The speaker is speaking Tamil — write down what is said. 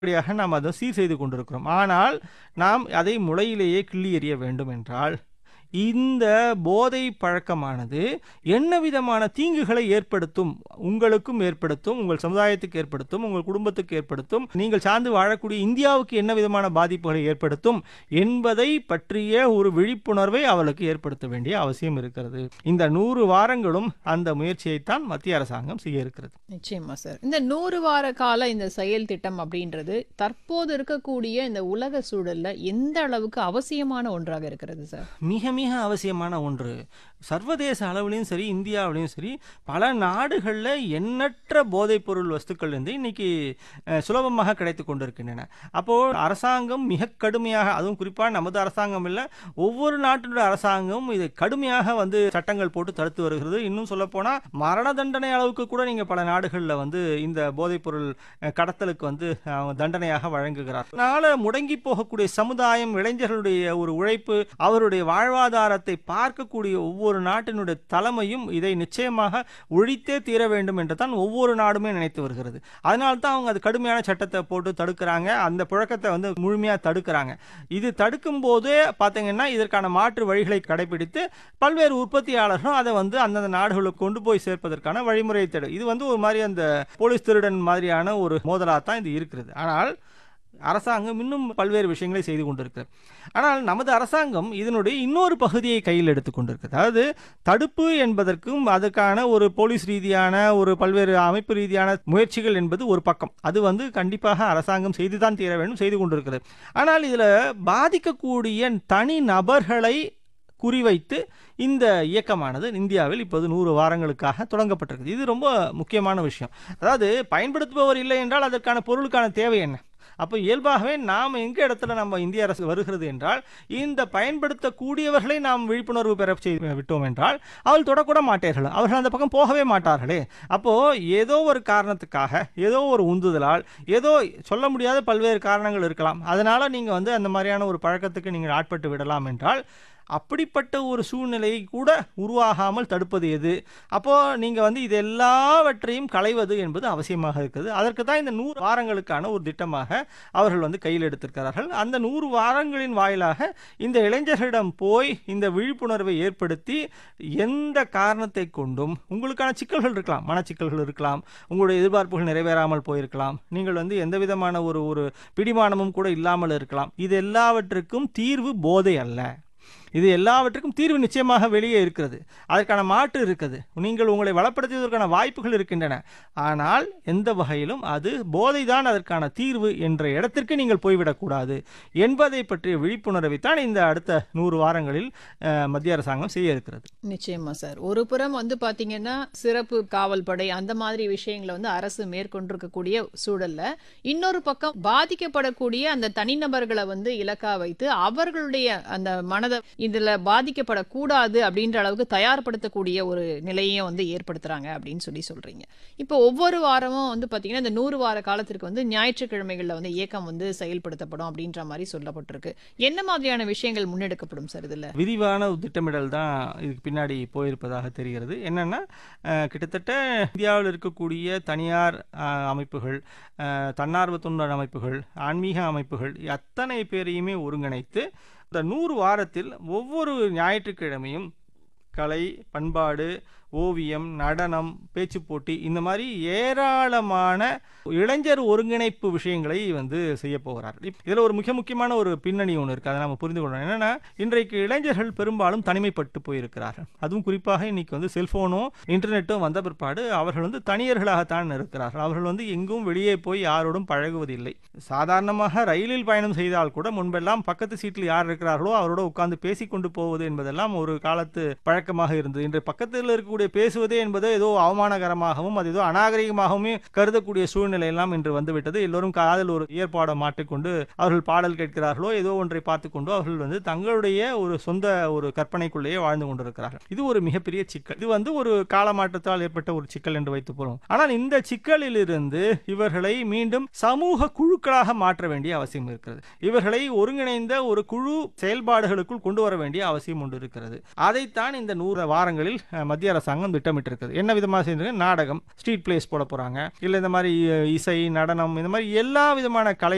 படிப்படியாக நாம் அதை சீர் செய்து கொண்டிருக்கிறோம். ஆனால் நாம் அதை முளையிலேயே கிள்ளி எறிய வேண்டும் என்றால் இந்த போதை பழக்கமானது என்ன விதமான தீங்குகளை ஏற்படுத்தும், உங்களுக்கும் ஏற்படுத்தும், உங்கள் சமுதாயத்துக்கு ஏற்படுத்தும், உங்கள் குடும்பத்துக்கு ஏற்படுத்தும், நீங்கள் சார்ந்து வாழக்கூடிய இந்தியாவுக்கு என்ன விதமான பாதிப்புகளை ஏற்படுத்தும் என்பதை பற்றிய ஒரு விழிப்புணர்வை அவளுக்கு ஏற்படுத்த வேண்டிய அவசியம் இருக்கிறது. இந்த 100 வாரங்களும் அந்த முயற்சியைத்தான் மத்திய அரசாங்கம் செய்ய இருக்கிறது. நிச்சயமா சார். இந்த 100 வார கால இந்த செயல் திட்டம் அப்படின்றது தற்போது இருக்கக்கூடிய இந்த உலக சூழல்ல எந்த அளவுக்கு அவசியமான ஒன்றாக இருக்கிறது சார்? மிக மிக அவசியமான ஒன்று. சர்வதேச அளவிலையும் சரி, இந்தியாவிலையும் சரி, பல நாடுகளில் எண்ணற்ற போதைப்பொருள் வஸ்துக்கள் வந்து இன்னைக்கு சுலபமாக கிடைத்து கொண்டிருக்கின்றன. அப்போது அரசாங்கம் மிக கடுமையாக, அதுவும் குறிப்பாக நமது அரசாங்கம் இல்லை, ஒவ்வொரு நாட்டினுடைய அரசாங்கம் இதை கடுமையாக வந்து சட்டங்கள் போட்டு தடுத்து வருகிறது. இன்னும் சொல்லப்போனால் மரண தண்டனை அளவுக்கு கூட நீங்கள் பல நாடுகளில் வந்து இந்த போதைப்பொருள் கடத்தலுக்கு வந்து தண்டனையாக வழங்குகிறார். அதனால் முடங்கி போகக்கூடிய சமுதாயம், இளைஞர்களுடைய ஒரு உழைப்பு, அவருடைய வாழ்வாதாரத்தை பார்க்கக்கூடிய ஒவ்வொரு நாட்டினுடைய தலைமையும் இதை நிச்சயமாக ஒழித்தே தீர வேண்டும் என்று தான் ஒவ்வொரு நாடுமே நினைத்து வருகிறது. அதனால தான் அவங்க அது கடுமையான சட்டத்தை போட்டு தடுக்கிறாங்க, அந்த புழக்கத்தை வந்து முழுமையாக தடுக்கிறாங்க. இது தடுக்கும் போதே பார்த்தீங்கன்னா இதற்கான மாற்று வழிகளை கடைபிடித்து பல்வேறு உற்பத்தியாளர்களும் அதை வந்து அந்தந்த நாடுகளுக்கு கொண்டு போய் சேர்ப்பதற்கான வழிமுறையை தேடும். இது வந்து ஒரு மாதிரி அந்த போலீஸ் திருடன் மாதிரியான ஒரு மோதலாக தான் இது இருக்கிறது. ஆனால் அரசாங்கம் இன்னும் பல்வேறு விஷயங்களை செய்து கொண்டிருக்கிறது. ஆனால் நமது அரசாங்கம் இதனுடைய இன்னொரு பகுதியை கையில் எடுத்துக் கொண்டிருக்கிறது. அதாவது தடுப்பு என்பதற்கும் அதுக்கான ஒரு போலீஸ் ரீதியான ஒரு பல்வேறு அமைப்பு ரீதியான முயற்சிகள் என்பது ஒரு பக்கம். அது வந்து கண்டிப்பாக அரசாங்கம் செய்துதான் தீர வேண்டும், செய்து கொண்டிருக்கிறது. ஆனால் இதில் பாதிக்கக்கூடிய தனி நபர்களை குறிவைத்து இந்த இயக்கமானது இந்தியாவில் இப்போது 100 வாரங்களுக்காக தொடங்கப்பட்டிருக்குது. இது ரொம்ப முக்கியமான விஷயம். அதாவது பயன்படுத்துபவர் இல்லை என்றால் அதற்கான பொருளுக்கான தேவை என்ன? அப்போ இயல்பாகவே நாம் எங்கே இடத்துல நம்ம இந்திய அரசு வருகிறது என்றால், இந்த பயன்படுத்தக்கூடியவர்களை நாம் விழிப்புணர்வு பெற செய்து விட்டோம் என்றால் அவள் தொடக்கூட மாட்டார்கள், அவர்கள் அந்த பக்கம் போகவே மாட்டார்களே. அப்போது ஏதோ ஒரு காரணத்துக்காக, ஏதோ ஒரு உந்துதலால், ஏதோ சொல்ல முடியாத பல்வேறு காரணங்கள் இருக்கலாம், அதனால் நீங்கள் வந்து அந்த மாதிரியான ஒரு பழக்கத்துக்கு நீங்கள் ஆட்பட்டு விடலாம் என்றால் அப்படிப்பட்ட ஒரு சூழ்நிலையை கூட உருவாகாமல் தடுப்பது எது? அப்போது நீங்கள் வந்து இது எல்லாவற்றையும் களைவது என்பது அவசியமாக இருக்குது. அதற்கு தான் இந்த 100 வாரங்களுக்கான ஒரு திட்டமாக அவர்கள் வந்து கையில் எடுத்திருக்கிறார்கள். அந்த 100 வாரங்களின் வாயிலாக இந்த இளைஞர்களிடம் போய் இந்த விழிப்புணர்வை ஏற்படுத்தி, எந்த காரணத்தை கொண்டும் உங்களுக்கான சிக்கல்கள் இருக்கலாம், மனச்சிக்கல்கள் இருக்கலாம், உங்களுடைய எதிர்பார்ப்புகள் நிறைவேறாமல் போயிருக்கலாம், நீங்கள் வந்து எந்த விதமான ஒரு பிடிமானமும் கூட இல்லாமல் இருக்கலாம். இது எல்லாவற்றுக்கும் தீர்வு போதை அல்ல. இது எல்லாவற்றுக்கும் தீர்வு நிச்சயமாக வெளியே இருக்கிறது, அதற்கான மாற்று இருக்குது, நீங்கள் உங்களை வளப்படுத்துவதற்கான வாய்ப்புகள் இருக்கின்றன. ஆனால் எந்த வகையிலும் அது போதைதான் அதற்கான தீர்வு என்ற இடத்திற்கு நீங்கள் போய்விடக்கூடாது என்பதை பற்றிய விழிப்புணர்வை தான் இந்த அடுத்த 100 வாரங்களில் மத்திய அரசாங்கம் செய்ய இருக்கிறது. நிச்சயமா சார். ஒரு புறம் வந்து பார்த்தீங்கன்னா சிறப்பு காவல் படை அந்த மாதிரி விஷயங்களை வந்து அரசு மேற்கொண்டிருக்கக்கூடிய சூழல்ல, இன்னொரு பக்கம் பாதிக்கப்படக்கூடிய அந்த தனிநபர்களை வந்து இலக்கா வைத்து அவர்களுடைய அந்த மனதை இதுல பாதிக்கப்படக்கூடாது அப்படின்ற அளவுக்கு தயார்படுத்தக்கூடிய ஒரு நிலையை வந்து ஏற்படுத்துறாங்க அப்படின்னு சொல்றீங்க. இப்போ ஒவ்வொரு வாரமும் வந்து பாத்தீங்கன்னா இந்த 100 வார காலத்திற்கு வந்து ஞாயிற்றுக்கிழமைகள்ல வந்து இயக்கம் வந்து செயல்படுத்தப்படும் அப்படின்ற மாதிரி சொல்லப்பட்டிருக்கு. என்ன மாதிரியான விஷயங்கள் முன்னெடுக்கப்படும் சார் இதுல? விரிவான திட்டமிடல் தான் இதுக்கு பின்னாடி போயிருப்பதாக தெரிகிறது. என்னன்னா கிட்டத்தட்ட இந்தியாவில் இருக்கக்கூடிய தனியார் அமைப்புகள், தன்னார்வ தொண்டு அமைப்புகள், ஆன்மீக அமைப்புகள் அத்தனை பேரையுமே ஒருங்கிணைத்து இந்த 100 வாரத்தில் ஒவ்வொரு ஞாயிற்றுக்கிழமையும் கலை, பண்பாடு, ஓவியம், நடனம், பேச்சு போட்டி, இந்த மாதிரி ஏராளமான இளைஞர் ஒருங்கிணைப்பு விஷயங்களை வந்து செய்ய போகிறார். இதில் ஒரு மிக முக்கியமான ஒரு பின்னணி ஒன்று இருக்குது, அதை நம்ம புரிந்து கொள்ளணும். என்னென்னா, இன்றைக்கு இளைஞர்கள் பெரும்பாலும் தனிமைப்பட்டு போயிருக்கிறார்கள். அதுவும் குறிப்பாக இன்னைக்கு வந்து செல்ஃபோனும் இன்டர்நெட்டும் வந்த பிற்பாடு அவர்கள் வந்து தனியர்களாகத்தான் இருக்கிறார்கள். அவர்கள் வந்து எங்கும் வெளியே போய் யாரோடும் பழகுவதில்லை. சாதாரணமாக ரயிலில் பயணம் செய்தால் கூட முன்பெல்லாம் பக்கத்து சீட்டில் யார் இருக்கிறார்களோ அவரோட உட்கார்ந்து பேசிக்கொண்டு போவது என்பதெல்லாம் ஒரு காலத்து பழக்கமாக இருந்தது. இன்று பக்கத்தில் இருக்கக்கூடிய பேசுவதே என்பது ஏதோ அவமானகரமாகவும் அது ஏதோ அநாகரிகமாகவும் கருதக்கூடிய சூழ்நிலை எல்லாம் இன்று வந்துவிட்டது. எல்லோரும் காதில் ஒரு ஏற்பாடை மாட்டிக்கொண்டு அவர்கள் பாடல் கேட்கிறார்களோ ஏதோ ஒன்றை பார்த்துக்கொண்டு அவர்கள் வந்து தங்களுடைய ஒரு சொந்த ஒரு கற்பனைக்குள்ளேயே வாழ்ந்து கொண்டிருக்கிறார்கள். இது ஒரு மிகப்பெரிய சிக்கல். இது வந்து ஒரு காலமாற்றத்தால் ஏற்பட்ட ஒரு சிக்கல் என்று வைத்துக் கொள்வோம். ஆனால் இந்த சிக்கலில் இருந்து இவர்களை மீண்டும் சமூக குழுக்களாக மாற்ற வேண்டிய அவசியம் இருக்கிறது. இவர்களை ஒருங்கிணைந்த ஒரு குழு செயல்பாடுகளுக்குள் கொண்டு வர வேண்டிய அவசியம் ஒன்று இருக்கிறது. அதைத்தான் இந்த 100 வாரங்களில் மத்திய அரசாங்கம் திட்டமிட்டு இருக்குது. என்ன விதமாக செய்யறது? நாடகம், ஸ்ட்ரீட் பிளேஸ் போட போறாங்க, இல்ல இந்த மாதிரி இசை, நடனம், இந்த மாதிரி எல்லா விதமான கலை